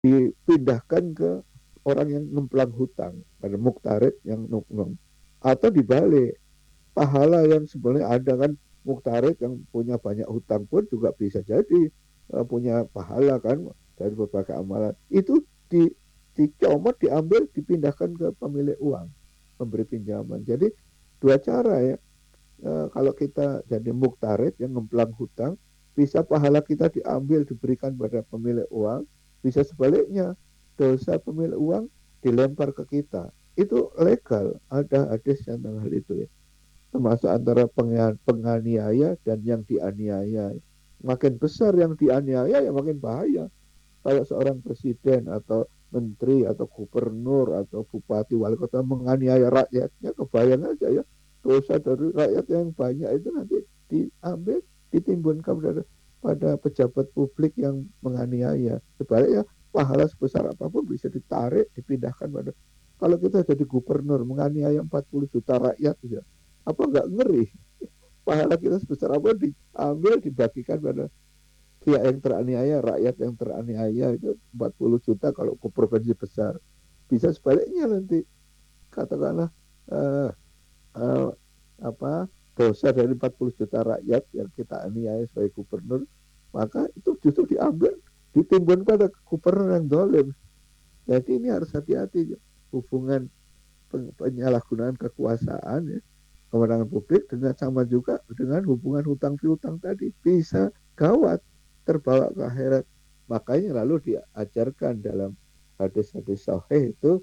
dipindahkan ke orang yang ngemplang hutang, pada muktarid yang nuknong. Atau dibalik, pahala yang sebenarnya ada kan, muktarid yang punya banyak hutang pun juga bisa jadi punya pahala kan dari berbagai amalan. Itu dicomot, diambil, dipindahkan ke pemilik uang, memberi pinjaman. Jadi dua cara ya. Kalau kita jadi muktarid yang ngemplang hutang, bisa pahala kita diambil diberikan pada pemilik uang, bisa sebaliknya dosa pemilik uang dilempar ke kita. Itu legal, ada hadis tentang hal itu ya. Termasuk antara penganiaya dan yang dianiaya. Makin besar yang dianiaya ya makin bahaya. Kalau seorang presiden atau menteri atau gubernur atau bupati wali kota menganiaya rakyatnya, kebayang aja ya, dosa dari rakyat yang banyak itu nanti diambil, ditimbunkan pada pejabat publik yang menganiaya. Sebaliknya pahala sebesar apapun bisa ditarik, dipindahkan pada, kalau kita jadi gubernur menganiaya 40 juta rakyat ya, apa nggak ngeri? Pahala kita sebesar apa diambil, dibagikan pada pihak yang teraniaya, rakyat yang teraniaya, itu 40 juta kalau ke provinsi besar. Bisa sebaliknya nanti, katakanlah eh, eh, apa dosa dari 40 juta rakyat yang kita aniaya sebagai gubernur, maka itu justru diambil, ditimbun pada gubernur yang dolim. Jadi ini harus hati-hati hubungan penyalahgunaan kekuasaan ya, kewenangan publik dengan sama juga dengan hubungan hutang piutang tadi, bisa gawat, terbawa ke akhirat. Makanya lalu diajarkan dalam hadis-hadis sahih itu,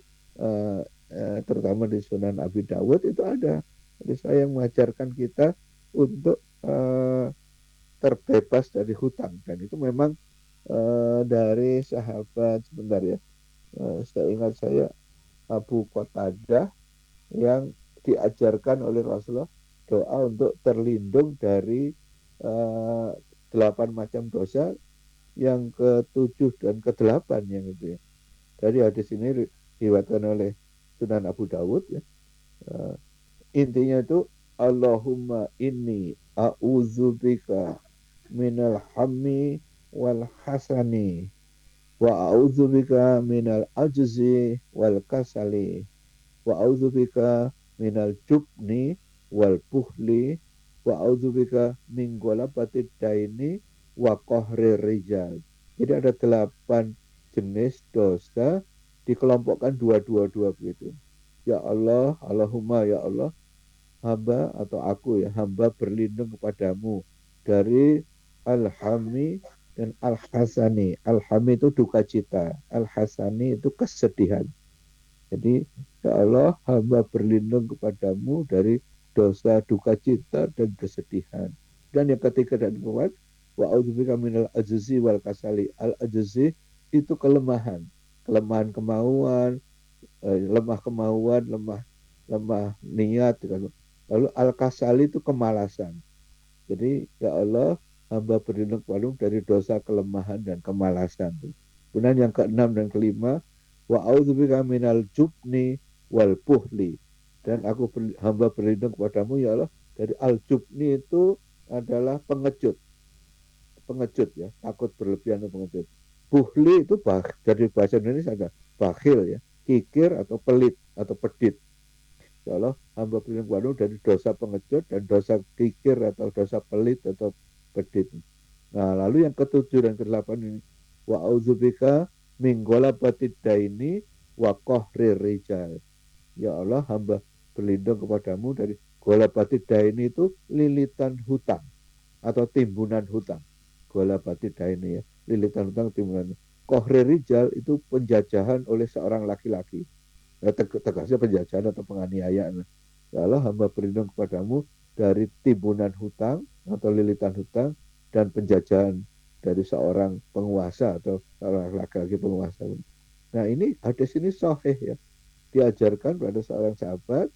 terutama di Sunan Abi Dawud itu ada hadis yang mengajarkan kita untuk terbebas dari hutang, dan itu memang dari sahabat, sebentar ya, saya ingat saya Abu Qatadah, yang diajarkan oleh Rasulullah doa untuk terlindung dari uh, 8 macam dosa, yang ketujuh dan ke-8 yang itu ya. Dari hadis ini diriwayatkan oleh Sunan Abu Dawud ya. Uh, Intinya itu, Allahumma inni a'udzubika minal hammi wal hasani wa a'udzubika minal ajzi wal kasali wa a'udzubika minal jubni wal buhli wa a'udzubika min ghalabati daini wa qahri rijal. Jadi ada 8 jenis dosa, dikelompokkan dua begitu. Ya Allah, Allahumma ya Allah, hamba atau aku ya, hamba berlindung kepadamu dari al-hami dan al-hasani. Al-hami itu duka cita, al-hasani itu kesedihan. Jadi, ya Allah, hamba berlindung kepadamu dari dosa, duka cita, dan kesedihan. Dan yang ketiga dan keempat, wa a'udzubika minal ajzi wal kasali. Al ajzi itu kelemahan, kelemahan kemauan, lemah kemauan, lemah lemah niat. Lalu al kasali itu kemalasan. Jadi, ya Allah, hamba berlindung kepadamu dari dosa, kelemahan, dan kemalasan. Kemudian yang keenam dan kelima, wa a'udzubika minal jubni wal buhli. Dan hamba berlindung kepadamu ya Allah dari al jubni, itu adalah pengecut, pengecut ya, takut berlebihan atau pengecut. Buhli itu dari bahasa Indonesia ada bakhil ya, kikir atau pelit atau pedit. Ya Allah, hamba berlindung kepadamu dari dosa pengecut dan dosa kikir atau dosa pelit atau pedit. Nah, lalu yang ketujuh dan kedelapan ini, wa auzubika min batid daini wa qahrir rijal. Ya Allah, hamba berlindung kepadamu dari batid daini, itu lilitan hutang atau timbunan hutang. Batid daini ya, lilitan hutang, timbunan. Qahrir rijal itu penjajahan oleh seorang laki-laki. Ya, tegasnya penjajahan atau penganiayaan. Ya Allah, hamba berlindung kepadamu dari timbunan hutang atau lilitan hutang dan penjajahan dari seorang penguasa atau seorang laki-laki penguasa. Nah, ini hadis ini sahih ya, diajarkan pada seorang sahabat,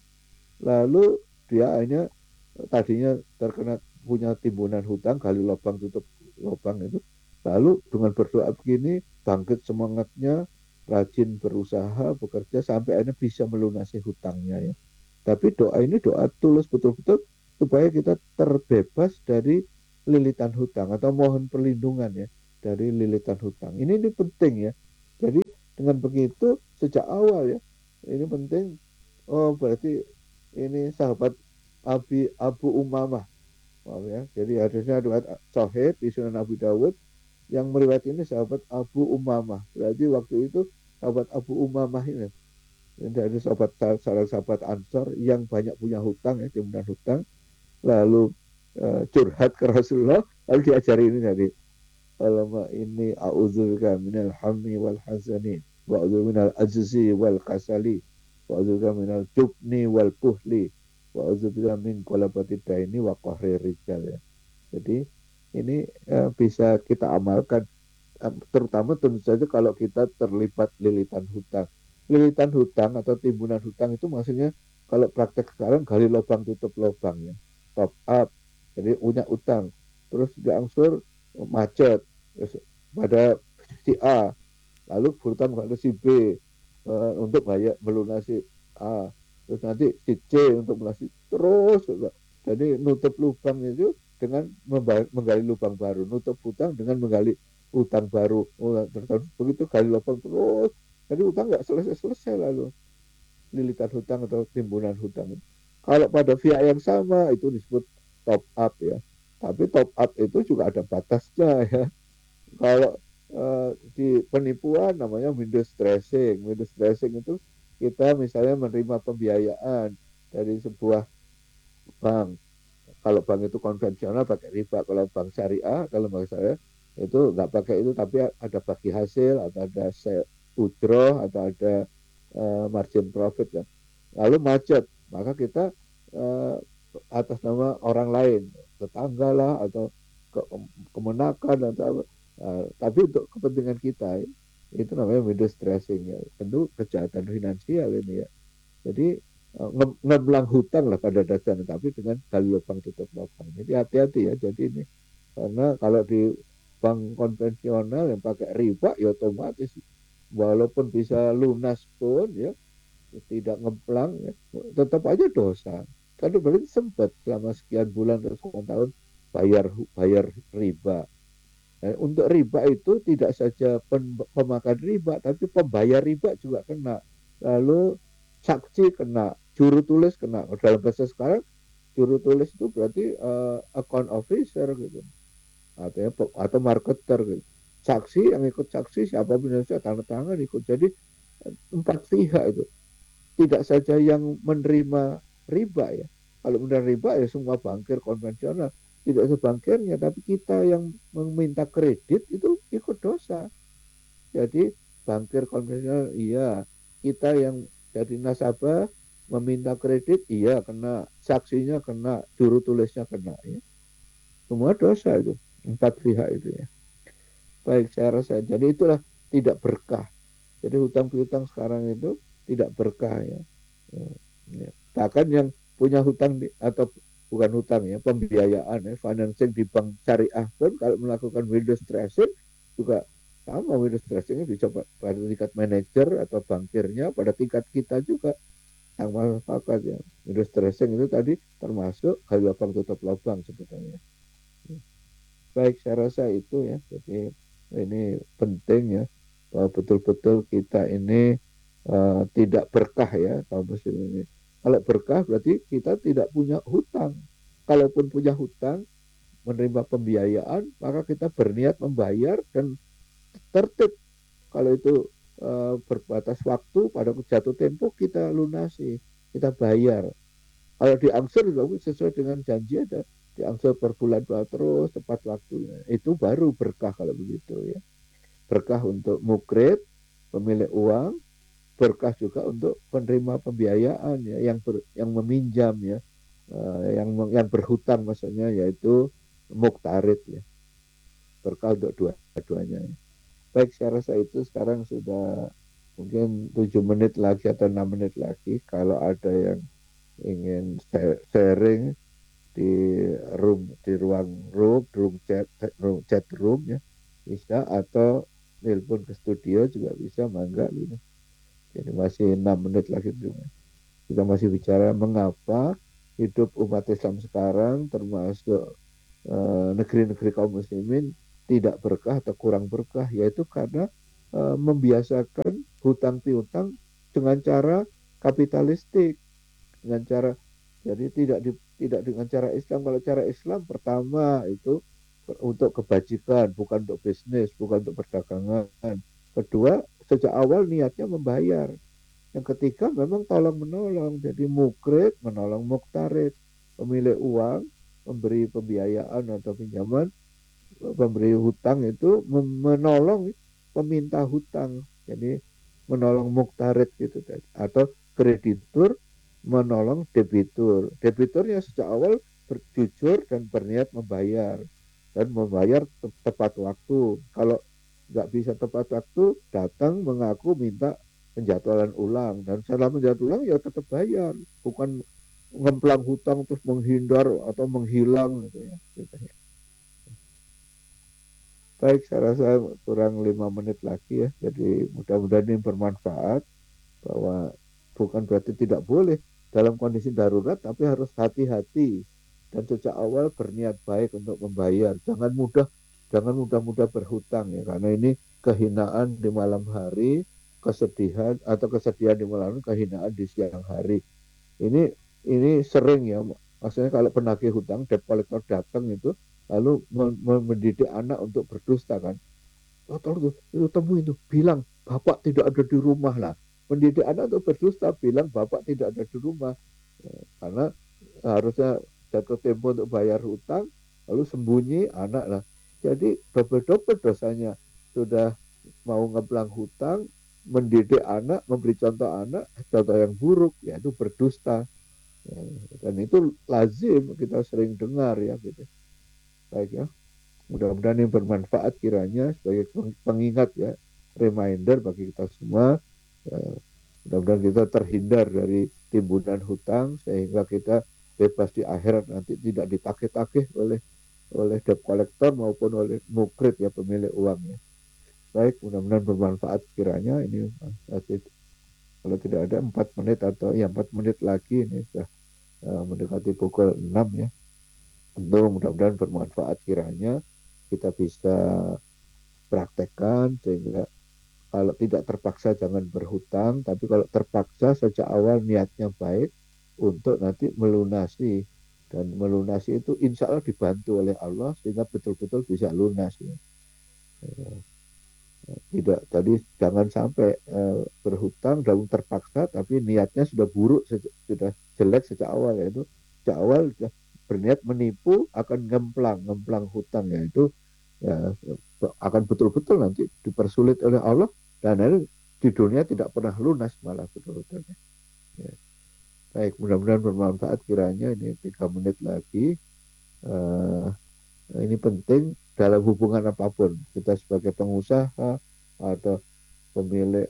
lalu dia hanya tadinya terkena punya timbunan hutang, gali lubang tutup lubang itu, lalu dengan berdoa begini bangkit semangatnya, rajin berusaha bekerja sampai akhirnya bisa melunasi hutangnya ya. Tapi doa ini doa tulus betul-betul supaya kita terbebas dari lilitan hutang atau mohon perlindungan ya dari lilitan hutang. Ini penting ya. Jadi Dengan begitu sejak awal ya, ini penting. Oh berarti ini sahabat Abu Umamah. Maaf ya. Jadi hadisnya riwayat Sahih di Sunan Abu Dawud, yang meriwayat ini sahabat Abu Umamah. Berarti waktu itu sahabat Abu Umamah ini dari salah sahabat Ansor yang banyak punya hutang ya, timbunan hutang, lalu curhat ke Rasulullah, lalu diajari ini tadi. Alama ini a'udzubika minal hammi wal hazani wa a'udzu minal ajzi wal kasali wa a'udzu minal jubni wal puhli wa a'udzu min qalabati daini wa qahri rijal ya. Jadi ini bisa kita amalkan, terutama tentu saja kalau kita terlibat lilitan hutang. Lilitan hutang atau timbunan hutang itu maksudnya kalau praktek sekarang gali lubang tutup lubangnya, top up. Jadi punya utang, terus diangsur macet, terus pada si A, lalu berhutang kepada si B untuk bayar melunasi A, terus nanti si C untuk melunasi terus. Jadi nutup lubang itu dengan menggali lubang baru, nutup hutang dengan menggali utang baru. Terus begitu gali lubang terus, jadi utang nggak selesai-selesai, lalu lilitan hutang atau timbunan hutang. Kalau pada pihak yang sama itu disebut top up ya. Tapi top up itu juga ada batasnya ya. Kalau di penipuan namanya window dressing. Window dressing itu kita misalnya menerima pembiayaan dari sebuah bank. Kalau bank itu konvensional pakai riba, kalau bank syariah, kalau bank syariah itu nggak pakai itu, tapi ada bagi hasil atau ada ujroh atau ada margin profit ya. Lalu macet, maka kita uh, atas nama orang lain, tetangga lah atau ke, kemenakan atau apa. Tapi untuk kepentingan kita itu namanya window dressing ya. Tentu kejahatan finansial ini ya. Jadi ngebelang hutang lah pada dasarnya, tapi dengan gali lubang tutup lubang. Jadi hati-hati ya. Jadi ini karena kalau di bank konvensional yang pakai riba ya otomatis walaupun bisa lunas pun ya tidak ngeplang ya, tetap aja dosa. Kan berarti sempat selama sekian bulan atau sekian tahun bayar bayar riba. Nah, untuk riba itu tidak saja pemakan riba, tapi pembayar riba juga kena. Lalu saksi kena, juru tulis kena. Dalam bahasa sekarang, juru tulis itu berarti account officer gitu, atau marketer gitu. Saksi yang ikut saksi siapa pun yang tanda tangan ikut. Jadi empat pihak itu. Tidak saja yang menerima riba ya. Kalau menerima riba ya semua bankir konvensional. Tidak sebankirnya, tapi kita yang meminta kredit itu ikut dosa. Jadi bankir konvensional iya, kita yang jadi nasabah meminta kredit iya kena, saksinya kena, juru tulisnya kena ya. Semua dosa itu, empat pihak itu ya. Baik, saya rasa jadi itulah tidak berkah. Jadi hutang piutang sekarang itu tidak berkah ya. Ya. Bahkan yang punya hutang atau bukan hutang ya, pembiayaan ya, financing di bank syariah pun kalau melakukan window dressing juga sama. Window dressingnya bisa pada tingkat manajer atau bankirnya, pada tingkat kita juga sama sepakat ya. Window dressing itu tadi termasuk gali lubang tutup lubang sebetulnya. Baik, saya rasa itu ya. Jadi ini penting ya, bahwa betul-betul kita ini tidak berkah ya kaum muslim ini. Kalau berkah berarti kita tidak punya hutang. Kalaupun punya hutang, menerima pembiayaan, maka kita berniat membayar dan tertib. Kalau itu berbatas waktu, pada jatuh tempo kita lunasi, kita bayar. Kalau diangsur sesuai dengan janji ada, diangsur per bulan terus tepat waktunya. Itu baru berkah kalau begitu ya. Berkah untuk mukrid, pemilik uang, berkah juga untuk penerima pembiayaan ya, yang meminjam ya, yang berhutang maksudnya, yaitu muktarid ya. Berkah untuk dua-duanya ya. Baik, saya rasa itu sekarang sudah mungkin 7 menit lagi atau 6 menit lagi. Kalau ada yang ingin sharing di ruang chat room ya bisa, atau telepon ke studio juga bisa, mangga gitu. Jadi masih 6 menit lagi kita masih bicara mengapa hidup umat Islam sekarang termasuk negeri-negeri kaum muslimin tidak berkah atau kurang berkah, yaitu karena membiasakan hutang piutang dengan cara kapitalistik, dengan cara jadi tidak dengan cara Islam. Kalau cara Islam pertama itu untuk kebajikan, bukan untuk bisnis, bukan untuk perdagangan. Kedua, sejak awal niatnya membayar. Yang ketiga memang tolong menolong, jadi mukrid menolong muktarid, pemilik uang memberi pembiayaan atau pinjaman, pemberi hutang itu menolong peminta hutang, jadi menolong muktarid gitu, atau kreditur menolong debitur. Debiturnya sejak awal berjujur dan berniat membayar dan membayar tepat waktu. Kalau nggak bisa tepat waktu, datang mengaku minta penjadwalan ulang, dan setelah penjadwalan ulang ya tetap bayar, bukan ngemplang hutang terus menghindar atau menghilang gitu ya. Gitu ya. Baik, saya rasa kurang 5 menit lagi ya. Jadi mudah-mudahan ini bermanfaat, bahwa bukan berarti tidak boleh dalam kondisi darurat, tapi harus hati-hati dan sejak awal berniat baik untuk membayar. Jangan mudah berhutang ya, karena ini kehinaan di malam hari, kesedihan atau kesedihan di malam hari, kehinaan di siang hari. Ini ini sering ya, maksudnya kalau penagih hutang, debt collector datang itu lalu mendidik anak untuk berdusta kan. Oh, tolong tuh, itu temui itu, bilang bapak tidak ada di rumah lah. Mendidik anak untuk berdusta, bilang bapak tidak ada di rumah. Karena harusnya jatuh tempo untuk bayar hutang, lalu sembunyi anak lah. Jadi double-double dosanya. Sudah mau ngeblang hutang, mendidik anak, memberi contoh yang buruk, yaitu berdusta. Ya, dan itu lazim kita sering dengar ya gitu. Baik ya. Mudah-mudahan ini bermanfaat kiranya sebagai pengingat ya, reminder bagi kita semua. Ya, mudah-mudahan kita terhindar dari timbunan hutang sehingga kita bebas di akhirat, nanti tidak ditagih-tagih oleh debt collector maupun oleh mukrid ya, pemilik uangnya. Baik, mudah-mudahan bermanfaat kiranya. Ini masih, kalau tidak ada 4 menit atau ya 4 menit lagi, ini sudah mendekati pukul 6 ya. Tentu mudah-mudahan bermanfaat kiranya, kita bisa praktekkan sehingga kalau tidak terpaksa jangan berhutang, tapi kalau terpaksa sejak awal niatnya baik untuk nanti melunasi, dan melunasi itu insya Allah dibantu oleh Allah sehingga betul-betul bisa lunas ya. Tidak, tadi jangan sampai berhutang dalam terpaksa tapi niatnya sudah buruk, sudah jelek sejak awal, yaitu sejak awal sudah berniat menipu, akan ngemplang hutang, yaitu ya, akan betul-betul nanti dipersulit oleh Allah, dan ini di dunia tidak pernah lunas malah betul-betulnya ya. Baik, mudah-mudahan bermanfaat kiranya. Ini 3 menit lagi. uh, ini penting dalam hubungan apapun, kita sebagai pengusaha atau pemilik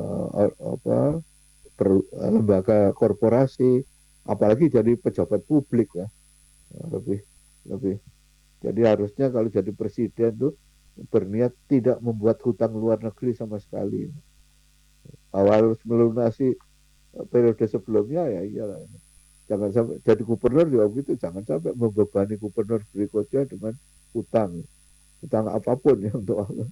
lembaga korporasi, apalagi jadi pejabat publik ya, lebih lebih. Jadi harusnya kalau jadi presiden tuh berniat tidak membuat hutang luar negeri sama sekali. Awal melunasi periode sebelumnya ya iyalah. Jangan sampai jadi gubernur juga begitu, jangan sampai membebani gubernur berikutnya dengan hutang apapun ya untuk Allah.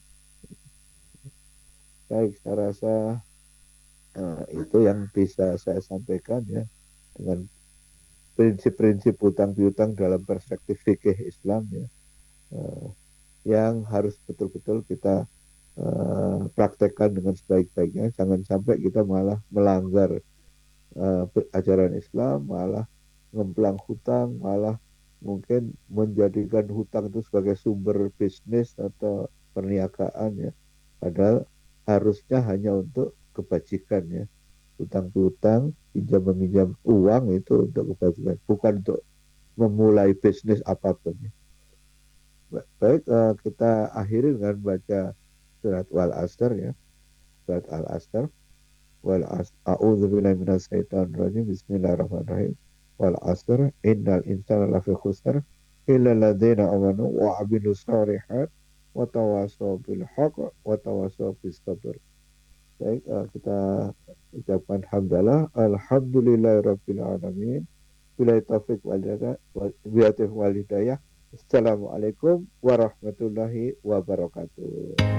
Baik, saya rasa itu yang bisa saya sampaikan ya, dengan prinsip-prinsip hutang piutang dalam perspektif fikih Islam ya, yang harus betul-betul kita praktekkan dengan sebaik-baiknya. Jangan sampai kita malah melanggar ajaran Islam, malah ngemplang hutang, malah mungkin menjadikan hutang itu sebagai sumber bisnis atau perniagaan ya. Padahal harusnya hanya untuk kebajikan ya. Hutang piutang, pinjam meminjam uang itu untuk kebajikan, bukan untuk memulai bisnis apapun ya. Baik, kita akhiri dengan baca surat Wal Asr ya. Surat Al Asr. Wal Asr. A'udzu billahi minasyaitonir rajim. Bismillahirrahmanirrahim. Wal Asr. Innal insana lafi khusr illa alladziina amanu wa 'amilus shalihat wa tawasaw bil haqq wa tawasaw bis sabr. Baik, kita ucapkan hamdalah. Alhamdulillahirabbil alamin. Billahi taufik wal hidayah. Assalamualaikum warahmatullahi wabarakatuh.